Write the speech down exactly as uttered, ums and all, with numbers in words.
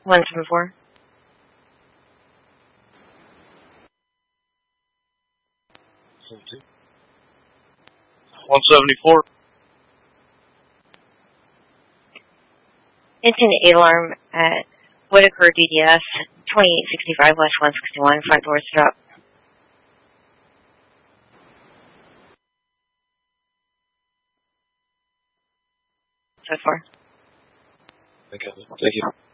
one seven four. one seventy-four. It's an eight alarm at Whitaker D D S, twenty-eight sixty-five West one sixty-one, front doors drop. So far. Okay, thank you.